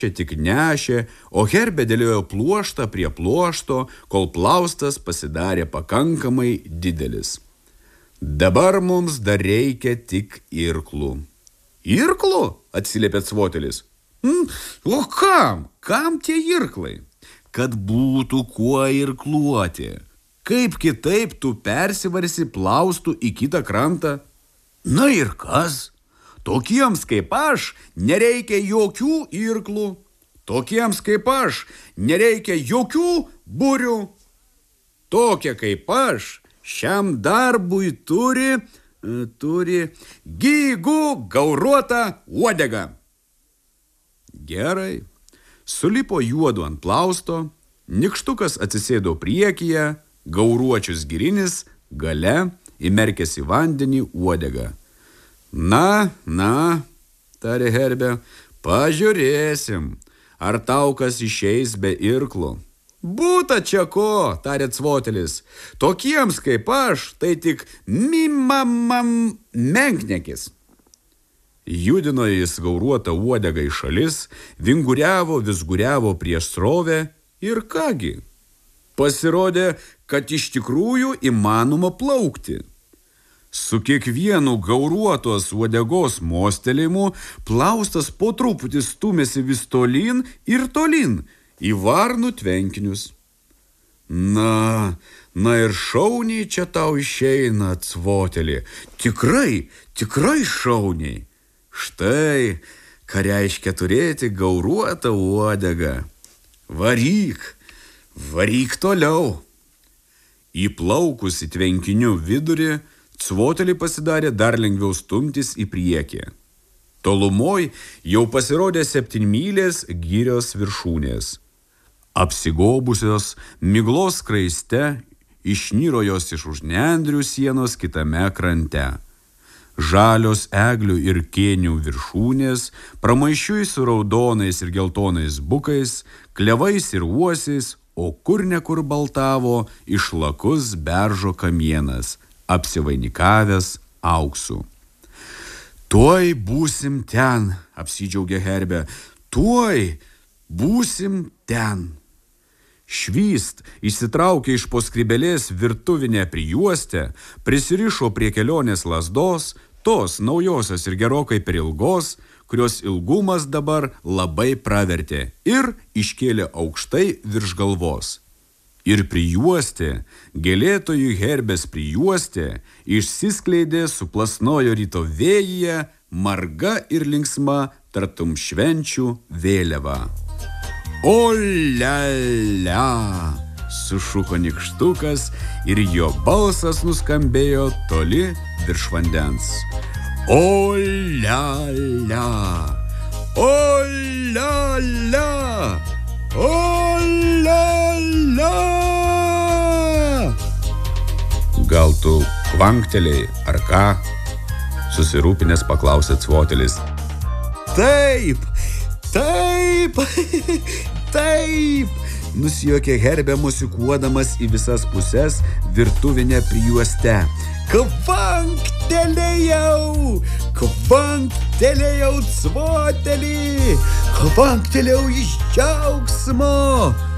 čia tik nešė, o Herbė dėliojo pluoštą prie pluošto, kol plaustas pasidarė pakankamai didelis. Dabar mums dar reikia tik irklų. Irklų? Atsiliepė Cvotelis. O kam? Kam tie irklai? Kad būtų kuo irkluoti. Kaip kitaip tu persivarsi plaustų į kitą krantą? Na ir kas? Tokiems kaip aš nereikia jokių irklų. Tokiems kaip aš nereikia jokių burių. Tokie kaip aš šiam darbui turi gygų gauruotą uodegą. Gerai. Sulipo juodu ant plausto, nykštukas atsisėdo priekyje, gauruočius girinis gale įmerkęs į vandenį uodegą. Na, tarė Herbė, pažiūrėsim, ar tau kas išeis be irklų. Būta čia ko, tarė Cvotelis. Tokiems kaip aš, tai tik menknekis. Judino jis gauruotą uodegą į šalis, vinguriavo, visguriavo prieš srovę ir kągi. Pasirodė, kad iš tikrųjų įmanoma plaukti. Su kiekvienu gauruotos uodegos mostelėjimu plaustas po truputį stūmėsi vis tolyn ir tolyn į varnų tvenkinius. Na ir šauniai čia tau išeina, Cvoteli. Tikrai šauniai. Štai, ką reiškia turėti gauruotą uodegą. Varyk toliau. Įplaukus į tvenkinių vidurį, Cvotelį pasidarė dar lengviau stumtis į priekį. Tolumoj jau pasirodė 7 mylės girios viršūnės. Apsigobusios miglos skraiste išniro jos iš už nendrių sienos kitame krante. Žalios eglių ir kėnių viršūnės, pramaišiui su raudonais ir geltonais bukais, klevais ir uosiais, o kur nekur baltavo išlakus beržo kamienas, apsivainikavęs auksu. Tuoj būsim ten, apsidžiaugė Herbė, tuoj būsim ten. Švyst išsitraukė iš po skrybelės virtuvinę prijuostę, prisirišo prie kelionės lazdos, tos naujosios ir gerokai per ilgos, kurios ilgumas dabar labai pravertė, ir iškėlė aukštai virš galvos. Ir prijuostė, gėlėtojų Herbės prijuostė, išsiskleidė, suplasnojo ryto vėjyje, marga ir linksma tartum švenčių vėliava. O lia, sušuko nykštukas ir jo balsas nuskambėjo toli virš vandens. O lia, o lia, o lia. Gal tu kvanktelėjai, ar ką? Susirūpinęs paklausė Cvotelis. Taip, nusijuokė Herbė mosikuodamas į visas puses virtuvinę prijuostę. Kvanktelėjau, Cvotelį, kvanktelėjau iš džiaugsmo.